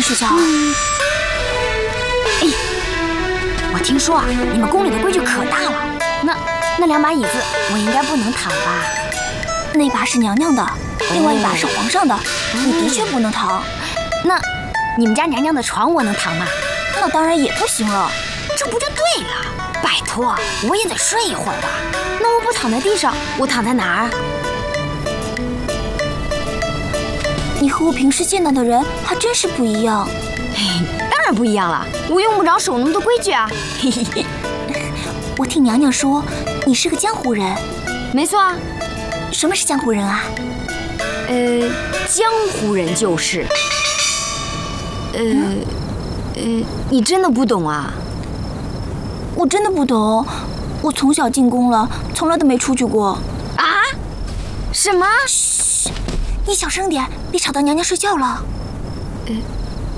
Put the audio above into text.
睡觉啊？ 哎，我听说啊，你们宫里的规矩可大了。那2把椅子我应该不能躺吧？ 那把是娘娘的，另外一把是皇上的，你的确不能躺。 那你们家娘娘的床我能躺吗？ 那当然也不行了。 这不就对了？拜托，我也得睡一会儿吧。那我不躺在地上，我躺在哪儿？ 你和我平时见到的人还真是不一样。 当然不一样了，我用不着守那么多规矩啊。 我听娘娘说你是个江湖人。 没错啊。 什么是江湖人啊？ 江湖人就是……你真的不懂啊？ 我真的不懂，我从小进宫了，从来都没出去过。 啊？什么？ 嘘，你小声点，别吵到娘娘睡觉了。